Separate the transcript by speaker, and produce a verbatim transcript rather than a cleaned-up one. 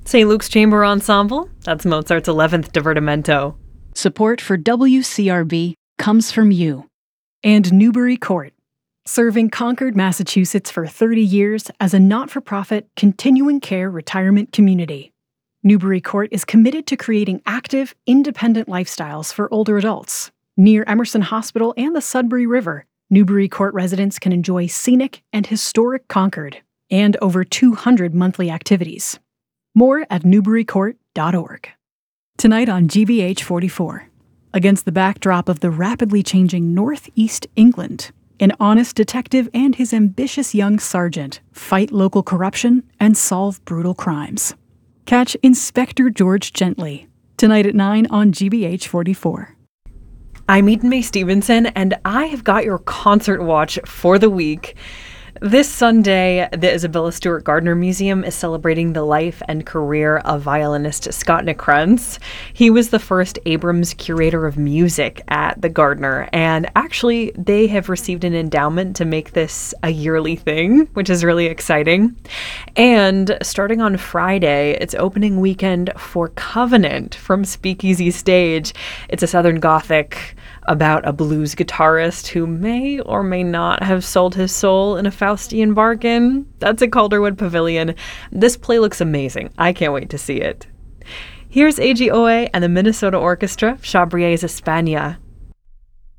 Speaker 1: Saint Luke's Chamber Ensemble, that's Mozart's eleventh Divertimento.
Speaker 2: Support for W C R B comes from you.
Speaker 3: And Newbury Court, serving Concord, Massachusetts for thirty years as a not-for-profit, continuing care retirement community. Newbury Court is committed to creating active, independent lifestyles for older adults. Near Emerson Hospital and the Sudbury River, Newbury Court residents can enjoy scenic and historic Concord, and over two hundred monthly activities. More at newbury court dot org. Tonight on G B H forty-four, against the backdrop of the rapidly changing Northeast England, an honest detective and his ambitious young sergeant fight local corruption and solve brutal crimes. Catch Inspector George Gently, tonight at nine on G B H forty-four.
Speaker 1: I'm Eden May Stevenson, and I have got your concert watch for the week. This Sunday, the Isabella Stewart Gardner Museum is celebrating the life and career of violinist Scott Nickrentz. He was the first Abrams Curator of Music at the Gardner, and actually they have received an endowment to make this a yearly thing, which is really exciting. And starting on Friday, it's opening weekend for Covenant from Speakeasy Stage. It's a Southern Gothic about a blues guitarist who may or may not have sold his soul in a Faustian bargain. That's at Calderwood Pavilion. This play looks amazing. I can't wait to see it. Here's A G O A and the Minnesota Orchestra, Chabrier's España.